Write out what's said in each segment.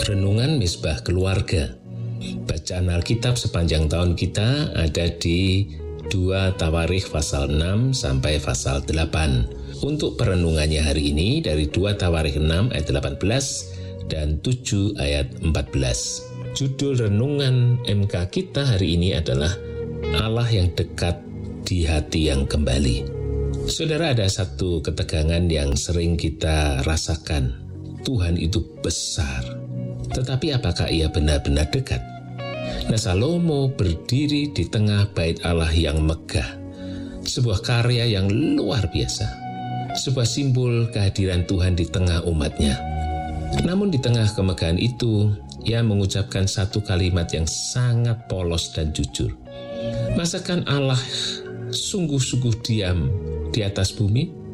Renungan Misbah Keluarga. Bacaan Alkitab sepanjang tahun kita ada di 2 Tawarikh pasal 6 sampai pasal 8. Untuk perenungannya hari ini dari 2 Tawarikh 6 ayat 18 dan 7 ayat 14. Judul renungan MK kita hari ini adalah Allah yang dekat di hati yang kembali. Saudara, ada satu ketegangan yang sering kita rasakan. Tuhan itu besar, tetapi apakah ia benar-benar dekat? Nah, Salomo berdiri di tengah bait Allah yang megah, sebuah karya yang luar biasa, sebuah simbol kehadiran Tuhan di tengah umatnya. Namun di tengah kemegahan itu, ia mengucapkan satu kalimat yang sangat polos dan jujur. Masakan Allah sungguh-sungguh diam di atas bumi?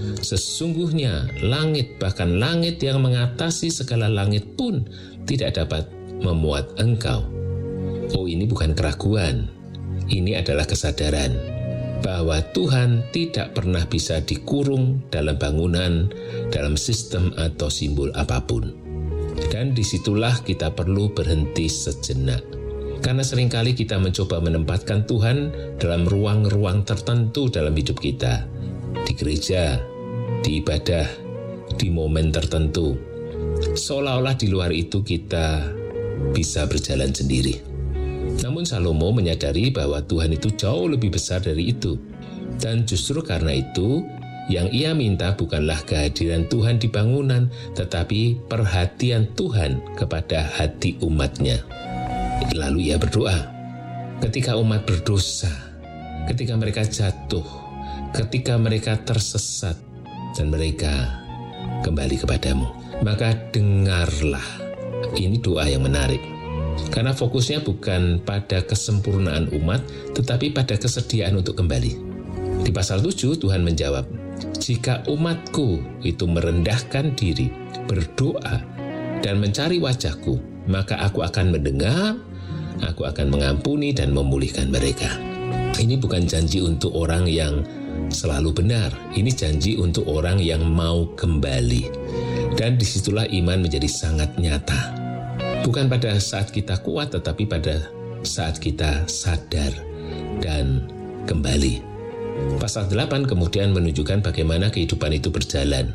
Sesungguhnya langit, bahkan langit yang mengatasi segala langit pun tidak dapat memuat Engkau. Oh, ini bukan keraguan, ini adalah kesadaran bahwa Tuhan tidak pernah bisa dikurung dalam bangunan, dalam sistem atau simbol apapun. Dan disitulah kita perlu berhenti sejenak. Karena seringkali kita mencoba menempatkan Tuhan dalam ruang-ruang tertentu dalam hidup kita. Di gereja, di ibadah, di momen tertentu. Seolah-olah di luar itu kita bisa berjalan sendiri. Namun Salomo menyadari bahwa Tuhan itu jauh lebih besar dari itu. Dan justru karena itu, yang ia minta bukanlah kehadiran Tuhan di bangunan, tetapi perhatian Tuhan kepada hati umatnya. Lalu ia berdoa, ketika umat berdosa, ketika mereka jatuh, ketika mereka tersesat, dan mereka kembali kepadamu, maka dengarlah. Ini doa yang menarik, karena fokusnya bukan pada kesempurnaan umat, tetapi pada kesediaan untuk kembali. Di pasal 7 Tuhan menjawab, jika umatku itu merendahkan diri, berdoa, dan mencari wajahku, maka aku akan mendengar, aku akan mengampuni dan memulihkan mereka. Ini bukan janji untuk orang yang selalu benar, ini janji untuk orang yang mau kembali. Dan disitulah iman menjadi sangat nyata. Bukan pada saat kita kuat, tetapi pada saat kita sadar dan kembali. Pasal 8 kemudian menunjukkan bagaimana kehidupan itu berjalan.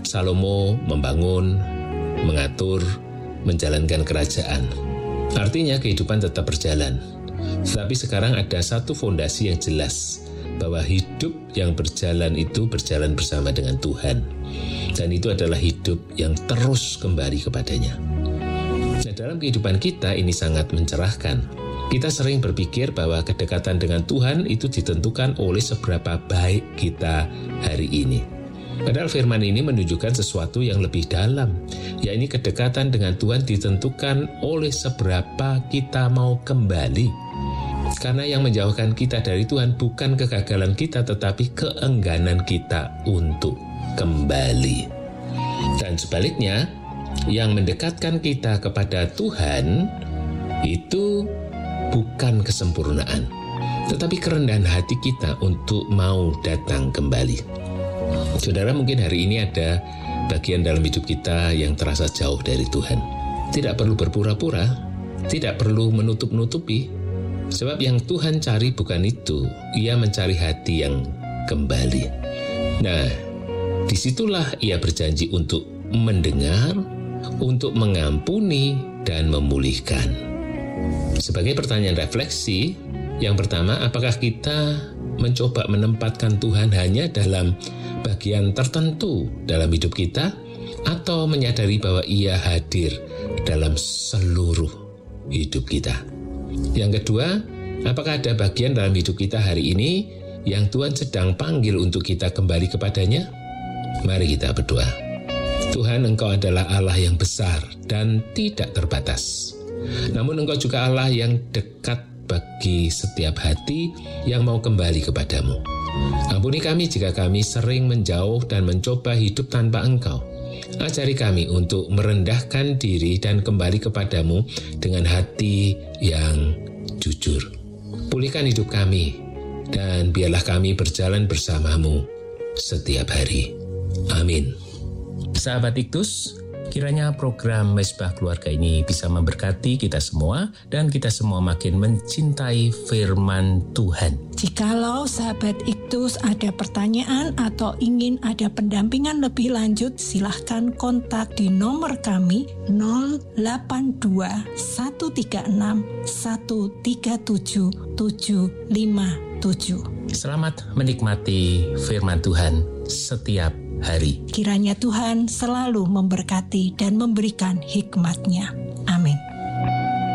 Salomo membangun, mengatur, menjalankan kerajaan. Artinya kehidupan tetap berjalan. Tetapi sekarang ada satu fondasi yang jelas, bahwa hidup yang berjalan itu berjalan bersama dengan Tuhan. Dan itu adalah hidup yang terus kembali kepadanya. Nah, dalam kehidupan kita ini sangat mencerahkan. Kita sering berpikir bahwa kedekatan dengan Tuhan itu ditentukan oleh seberapa baik kita hari ini. Padahal firman ini menunjukkan sesuatu yang lebih dalam, yaitu kedekatan dengan Tuhan ditentukan oleh seberapa kita mau kembali. Karena yang menjauhkan kita dari Tuhan bukan kegagalan kita, tetapi keengganan kita untuk kembali. Dan sebaliknya, yang mendekatkan kita kepada Tuhan itu bukan kesempurnaan, tetapi kerendahan hati kita untuk mau datang kembali. Saudara, mungkin hari ini ada bagian dalam hidup kita yang terasa jauh dari Tuhan. Tidak perlu berpura-pura, tidak perlu menutup-nutupi. Sebab yang Tuhan cari bukan itu, ia mencari hati yang kembali. Nah, disitulah ia berjanji untuk mendengar, untuk mengampuni, dan memulihkan. Sebagai pertanyaan refleksi, yang pertama, apakah kita mencoba menempatkan Tuhan hanya dalam bagian tertentu dalam hidup kita, atau menyadari bahwa ia hadir dalam seluruh hidup kita? Yang kedua, apakah ada bagian dalam hidup kita hari ini yang Tuhan sedang panggil untuk kita kembali kepadanya? Mari kita berdoa. Tuhan, Engkau adalah Allah yang besar dan tidak terbatas. Namun Engkau juga Allah yang dekat bagi setiap hati yang mau kembali kepadamu. Ampuni kami jika kami sering menjauh dan mencoba hidup tanpa Engkau. Ajari kami untuk merendahkan diri dan kembali kepadamu dengan hati yang jujur. Pulihkan hidup kami, dan biarlah kami berjalan bersamamu setiap hari. Amin. Sahabat Iktus, Kiranya program Mezbah Keluarga ini bisa memberkati kita semua dan kita semua makin mencintai firman Tuhan. Jikalau sahabat Iktus ada pertanyaan atau ingin ada pendampingan lebih lanjut, silahkan kontak di nomor kami 082 136 137 757. Selamat menikmati firman Tuhan setiap hari. Kiranya Tuhan selalu memberkati dan memberikan hikmat-Nya.